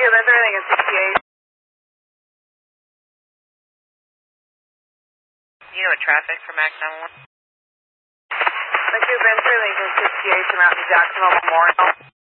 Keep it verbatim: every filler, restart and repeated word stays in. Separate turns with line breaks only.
you, Lincoln Lincoln sixty-eight.
You know what traffic for Max nine one one?
Thank you, Venture Lincoln sixty-eight to Mountain Jacksonville Memorial.